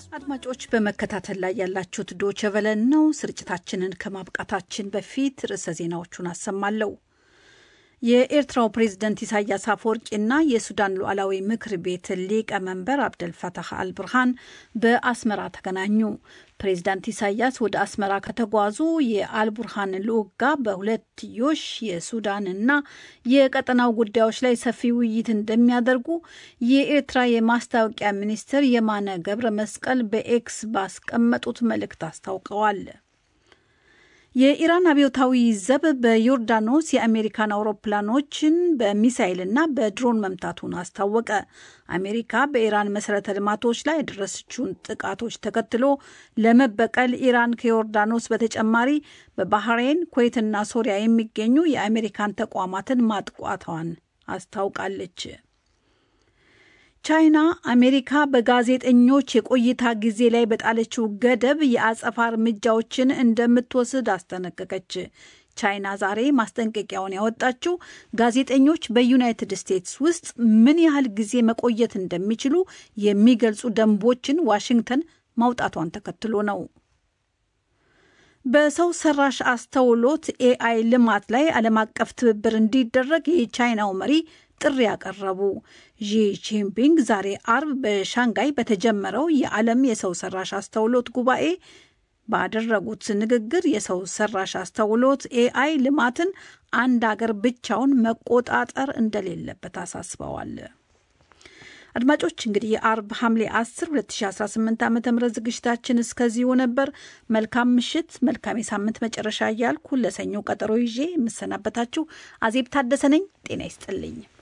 አድማጮች በመከታተል ላይ ያላችሁት ዶቼ ቬለ ነው። ስርጭታችንን ከማብቃታችን በፊት ርዕሰ ዜናዎቹን አሰማለሁ። የኤርትራው ፕሬዝዳንት ኢሳያስ አፈወርቂና የሱዳን ሉዓላዊ ምክር ቤት ሊቀመንበር አብደልፈታህ አልቡርሃን በአስመራ ተገናኙ። ፕሬዝዳንት ኢሳያስ ወደ አስመራ ከተጓዙ የአልቡርሃን ልዑክ ጋር በሁለትዮሽ የሱዳንና የቀጠናው ጉዳዮች ላይ ሰፊ ውይይት እንደሚያደርጉ የኤርትራ የማስታወቂያ ሚኒስትር የማነ ገብረ መስቀል በኤክስ ባስቀመጡት መልእክት አስታውቀዋል። የኢራን አብዮታዊ ዘብ በዮርዳኖስ የአሜሪካን አውሮፕላኖችን በሚሳኤልና በድሮን መምታቱን አስታወቀ። አሜሪካ በኢራን መሰረተ ልማቶች ላይ የደረሰችውን ጥቃቶች ተከትሎ ለመበቀል ኢራን ከዮርዳኖስ በተጨማሪ በባህሬን፣ ኩዌትና ሶሪያ የሚገኙ የአሜሪካን ተቋማትን ማጥቃቷን አስታውቃለች። ቻይና አሜሪካ በጋዜጠኞች የቆይታ ጊዜ ላይ በጣለችው ገደብ የአጸፋ እርምጃዎችን እንደምትወስድ አስጠነቀቀች። ቻይና ዛሬ ማስጠንቀቂያውን ያወጣችው ጋዜጠኞች በዩናይትድ ስቴትስ ውስጥ ምን ያህል ጊዜ መቆየት እንደሚችሉ የሚገልጹ ደንቦችን ዋሽንግተን ማውጣቷን ተከትሎ ነው። በሰው ሰራሽ አስተውሎት ኤአይ ልማት ላይ ዓለም አቀፍ ትብብር እንዲደረግ የቻይናው መሪ ጥሪ ያቀረቡ። ዢ ጂንፒንግ ዛሬ አርብ በሻንጋይ በተጀመረው የዓለም የሰው ሰራሽ አስተውሎት ጉባኤ ባደረጉት ንግግር የሰው ሰራሽ አስተውሎት ኤአይ ልማትን አንድ አገር ብቻውን መቆጣጠር እንደሌለበት አሳስበዋል። አድማጮች እንግዲህ የአርብ ሐምሌ 10 2018 ዓ.ም ዝግጅታችን እስከዚሁ ነበር። መልካም ምሽት፣ መልካም የሳምንት መጨረሻ እያልኩ ለሰኞ ቀጠሮ ይዤ የምሰናበታችሁ አዜብ ታደሰ ነኝ። ጤና ይስጥልኝ።